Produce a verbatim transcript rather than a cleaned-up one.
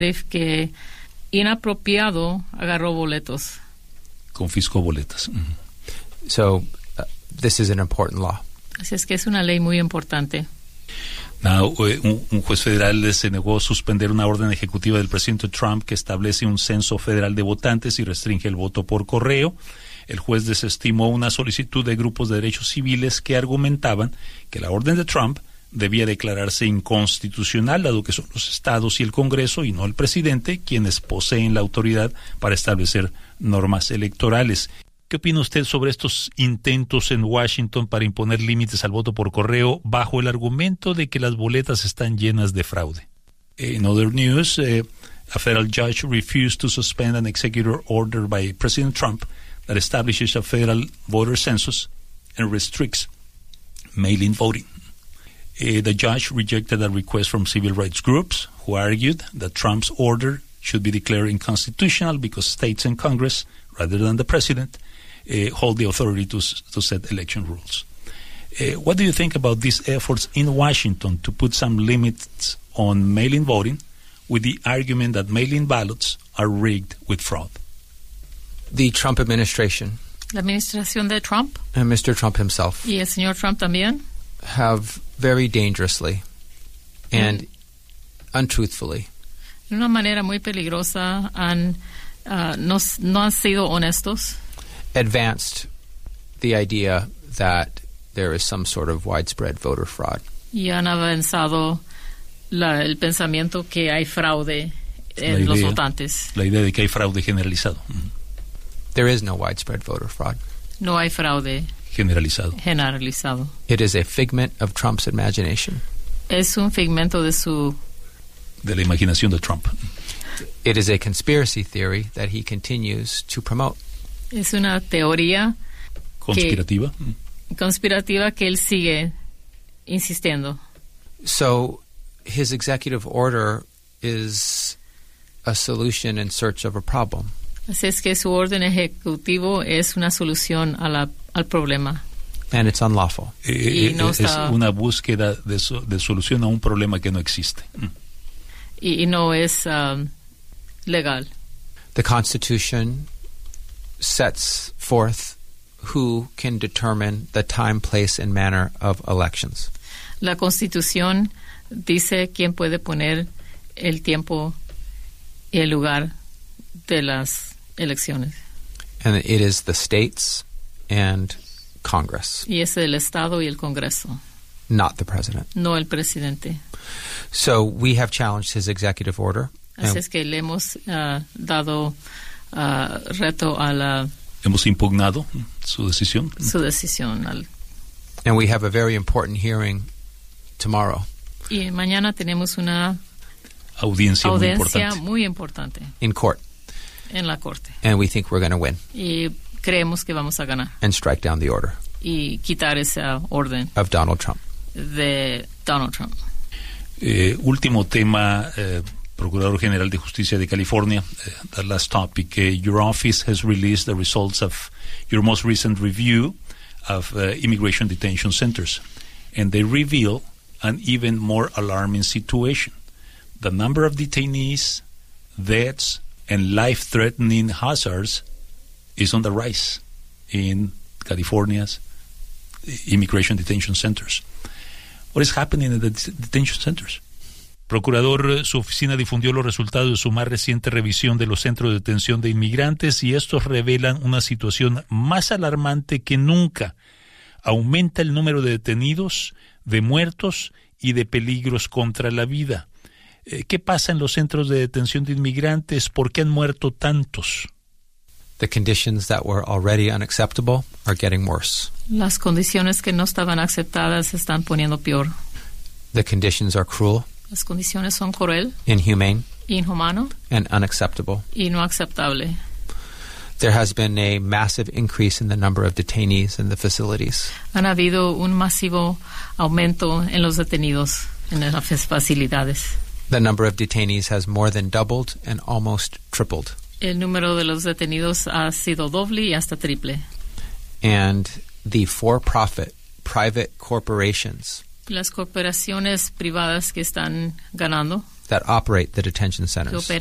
que inapropiado agarró boletos. Confiscó boletas. Mm-hmm. So uh, this is an important law. Así es que es una ley muy importante. Now, un, un juez federal se negó a suspender una orden ejecutiva del presidente Trump que establece un censo federal de votantes y restringe el voto por correo. El juez desestimó una solicitud de grupos de derechos civiles que argumentaban que la orden de Trump debía declararse inconstitucional, dado que son los estados y el Congreso y no el presidente quienes poseen la autoridad para establecer normas electorales. ¿Qué opina usted sobre estos intentos en Washington para imponer límites al voto por correo bajo el argumento de que las boletas están llenas de fraude? In other news, uh, a federal judge refused to suspend an executive order by President Trump that establishes a federal voter census and restricts mail-in voting. Uh, the judge rejected a request from civil rights groups who argued that Trump's order should be declared unconstitutional because states and Congress, rather than the president, uh, hold the authority to, to set election rules. Uh, what do you think about these efforts in Washington to put some limits on mail-in voting with the argument that mail-in ballots are rigged with fraud? The Trump administration La administración de Trump and Mister Trump himself y el señor Trump también have very dangerously and mm. untruthfully de una manera muy peligrosa han uh, no, no han sido honestos, advanced the idea that there is some sort of widespread voter fraud. Y han avanzado la, el pensamiento que hay fraude en idea, los votantes. La idea de que hay fraude generalizado. There is no widespread voter fraud. No hay fraude generalizado. generalizado. It is a figment of Trump's imagination. Es un figmento de su de la imaginación de Trump. It is a conspiracy theory that he continues to promote. Es una teoría conspirativa. Que, conspirativa que él sigue insistiendo. So his executive order is a solution in search of a problem. Así es que su orden ejecutivo es una solución a la, al problema. And it's unlawful. Eh, y no es está, una búsqueda de, so, de solución a un problema que no existe. Y, y no es um, legal. The Constitution sets forth who can determine the time, place, and manner of elections. La Constitución dice quién puede poner el tiempo y el lugar de las elecciones. And it is the states and Congress. Y es el Estado y el Congreso. Not the president. No el presidente. So we have challenged his executive order. Así es que le hemos uh, dado uh, reto a la... Hemos impugnado su decisión. Su decisión. Al, and we have a very important hearing tomorrow. Y mañana tenemos una audiencia, audiencia muy importante. muy importante. In court. En la corte. And we think we're going to win. Y creemos que vamos a ganar. And strike down the order. Y quitar esa orden. Of Donald Trump. De Donald Trump. Eh, último tema, eh, Procurador General de Justicia de California. Uh, the last topic. Uh, your office has released the results of your most recent review of uh, immigration detention centers, and they reveal an even more alarming situation. The number of detainees, deaths, and life-threatening hazards is on the rise in California's immigration detention centers. What is happening in the detention centers? Procurador, su oficina difundió los resultados de su más reciente revisión de los centros de detención de inmigrantes y estos revelan una situación más alarmante que nunca. Aumenta el número de detenidos, de muertos y de peligros contra la vida. ¿Qué pasa en los centros de detención de inmigrantes? ¿Por qué han muerto tantos? The conditions that were already unacceptable are getting worse. Las condiciones que no estaban aceptadas se están poniendo peor. The conditions are cruel. Las condiciones son cruel, inhumane, inhumano, and unacceptable. Y no aceptable. There has been a massive increase in the number of detainees in the facilities. Han habido un masivo aumento en los detenidos en las facilidades. The number of detainees has more than doubled and almost tripled. El número de los detenidos ha sido doble y hasta triple. And the for-profit private corporations Las corporaciones privadas que están ganando, that operate the detention que centers.